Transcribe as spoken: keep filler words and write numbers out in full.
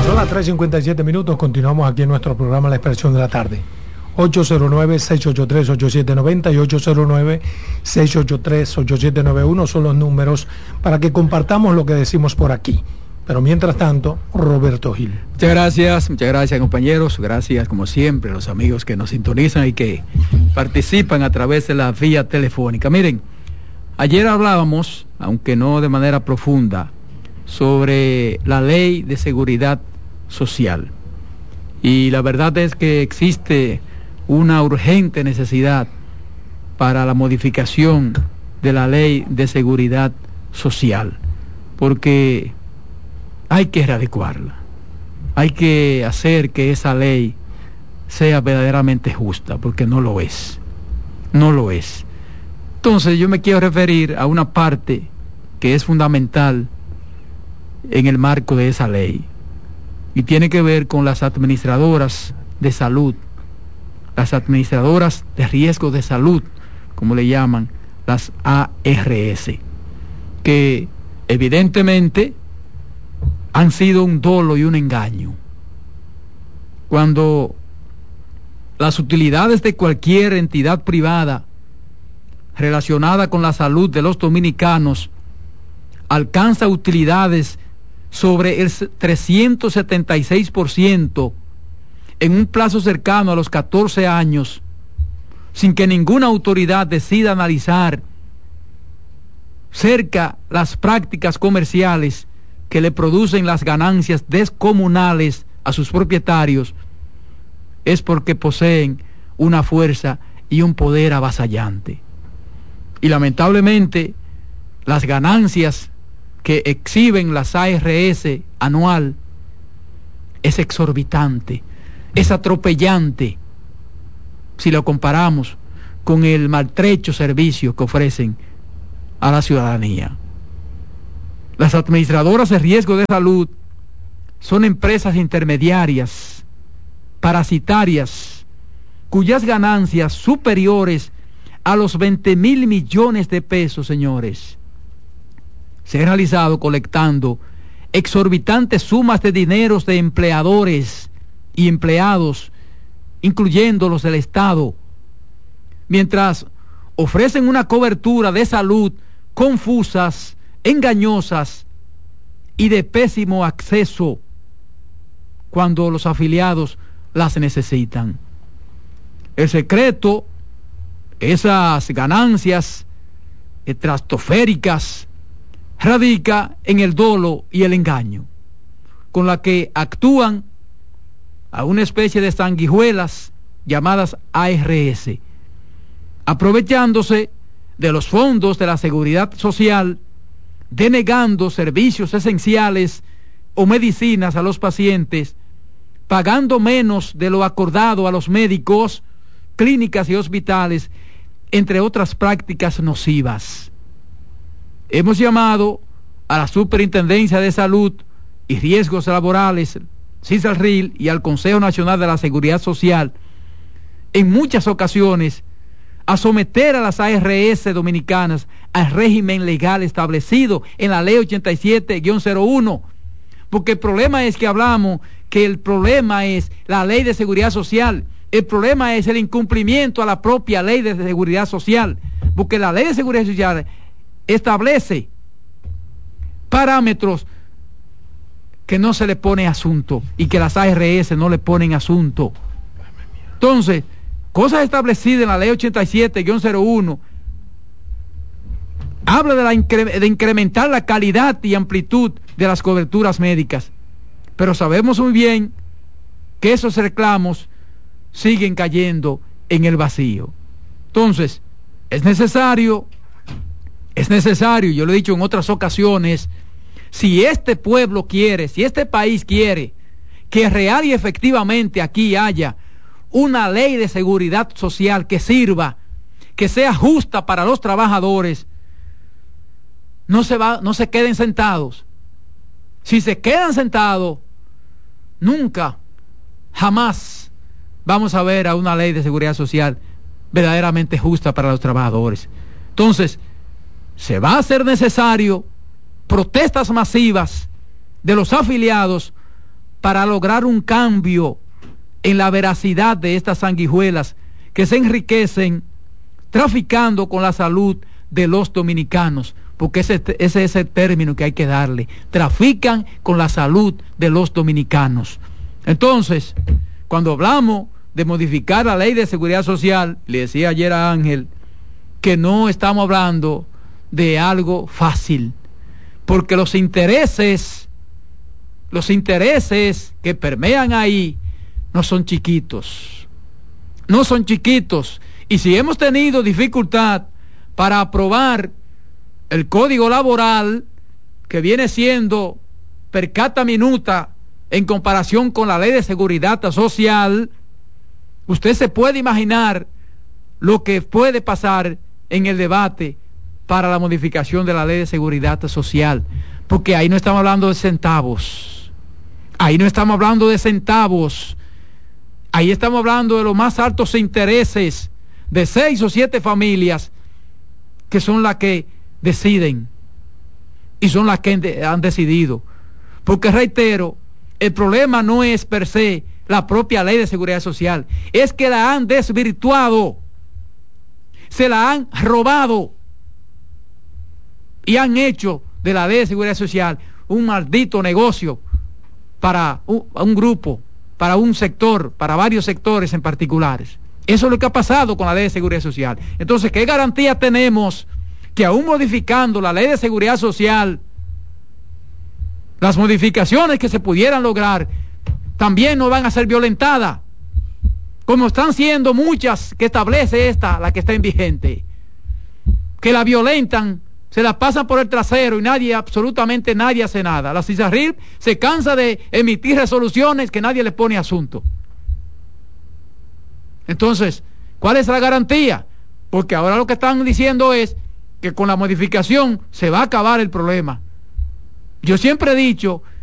Son las tres cincuenta y siete minutos, continuamos aquí en nuestro programa La Expresión de la Tarde. ocho cero nueve, seis ocho tres, ocho siete nueve cero y ocho cero nueve, seis ocho tres, ocho siete nueve uno son los números para que compartamos lo que decimos por aquí. Pero mientras tanto, Roberto Gil. Muchas gracias, muchas gracias compañeros, gracias como siempre a los amigos que nos sintonizan y que participan a través de la vía telefónica. Miren, ayer hablábamos, aunque no de manera profunda, sobre la ley de seguridad social. Y la verdad es que existe una urgente necesidad para la modificación de la ley de seguridad social, porque hay que erradicarla, hay que hacer que esa ley sea verdaderamente justa, porque no lo es, no lo es. Entonces yo me quiero referir a una parte que es fundamental en el marco de esa ley, y tiene que ver con las administradoras de salud, las administradoras de riesgo de salud, como le llaman, las A R S, que evidentemente han sido un dolo y un engaño. Cuando las utilidades de cualquier entidad privada relacionada con la salud de los dominicanos alcanza utilidades sobre el trescientos setenta y seis por ciento en un plazo cercano a los catorce años, sin que ninguna autoridad decida analizar cerca las prácticas comerciales que le producen las ganancias descomunales a sus propietarios, es porque poseen una fuerza y un poder avasallante. Y lamentablemente las ganancias que exhiben las A R S anual es exorbitante, es atropellante si lo comparamos con el maltrecho servicio que ofrecen a la ciudadanía. Las administradoras de riesgo de salud son empresas intermediarias, parasitarias, cuyas ganancias superiores a los veinte mil millones de pesos, señores, se han realizado colectando exorbitantes sumas de dineros de empleadores y empleados, incluyendo los del Estado, mientras ofrecen una cobertura de salud confusas, engañosas y de pésimo acceso cuando los afiliados las necesitan. El secreto, esas ganancias estratosféricas, radica en el dolo y el engaño, con la que actúan a una especie de sanguijuelas llamadas A R S, aprovechándose de los fondos de la seguridad social, denegando servicios esenciales o medicinas a los pacientes, pagando menos de lo acordado a los médicos, clínicas y hospitales, entre otras prácticas nocivas. Hemos llamado a la Superintendencia de Salud y Riesgos Laborales, CISALRIL, y al Consejo Nacional de la Seguridad Social en muchas ocasiones a someter a las A R S dominicanas al régimen legal establecido en la ley ochenta y siete guión cero uno, porque el problema es que hablamos que el problema es la ley de seguridad social, el problema es el incumplimiento a la propia ley de seguridad social, porque la ley de seguridad social establece parámetros que no se le pone asunto y que las A R S no le ponen asunto. Entonces, cosas establecidas en la ley ochenta y siete guión cero uno habla de, la incre- de incrementar la calidad y amplitud de las coberturas médicas, pero sabemos muy bien que esos reclamos siguen cayendo en el vacío. Entonces, es necesario, es necesario, yo lo he dicho en otras ocasiones, si este pueblo quiere, si este país quiere que real y efectivamente aquí haya una ley de seguridad social que sirva, que sea justa para los trabajadores, no se va, no se queden sentados. Si se quedan sentados, nunca, jamás vamos a ver a una ley de seguridad social verdaderamente justa para los trabajadores. Entonces, se va a hacer necesario protestas masivas de los afiliados para lograr un cambio en la veracidad de estas sanguijuelas que se enriquecen traficando con la salud de los dominicanos, porque ese, ese es el término que hay que darle, trafican con la salud de los dominicanos. Entonces, cuando hablamos de modificar la ley de seguridad social, le decía ayer a Ángel que no estamos hablando de algo fácil, porque los intereses, los intereses que permean ahí no son chiquitos, no son chiquitos, y si hemos tenido dificultad para aprobar el código laboral, que viene siendo per cata minuta en comparación con la ley de seguridad social, usted se puede imaginar lo que puede pasar en el debate para la modificación de la ley de seguridad social, porque ahí no estamos hablando de centavos, ahí no estamos hablando de centavos, ahí estamos hablando de los más altos intereses de seis o siete familias que son las que deciden y son las que han decidido, porque reitero, el problema no es per se la propia ley de seguridad social, es que la han desvirtuado, se la han robado y han hecho de la ley de seguridad social un maldito negocio para un, un grupo, para un sector, para varios sectores en particulares. Eso es lo que ha pasado con la ley de seguridad social. Entonces, ¿qué garantía tenemos que aún modificando la ley de seguridad social, las modificaciones que se pudieran lograr también no van a ser violentadas, como están siendo muchas que establece esta, la que está en vigente, que la violentan, se la pasan por el trasero y nadie, absolutamente nadie hace nada? La CISARRIB se cansa de emitir resoluciones que nadie le pone asunto. Entonces, ¿cuál es la garantía? Porque ahora lo que están diciendo es que con la modificación se va a acabar el problema. Yo siempre he dicho